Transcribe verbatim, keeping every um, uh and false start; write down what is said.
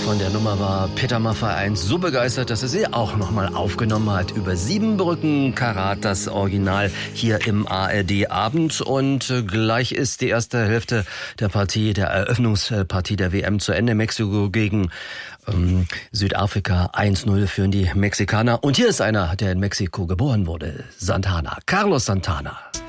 Von der Nummer war Peter Maffay eins so begeistert, dass er sie auch nochmal aufgenommen hat. Über Siebenbrücken Karat, das Original hier im A R D-Abend. Und gleich ist die erste Hälfte der Partie, der Eröffnungspartie der W M zu Ende. Mexiko gegen ähm, Südafrika. eins null führen die Mexikaner. Und hier ist einer, der in Mexiko geboren wurde. Santana. Carlos Santana.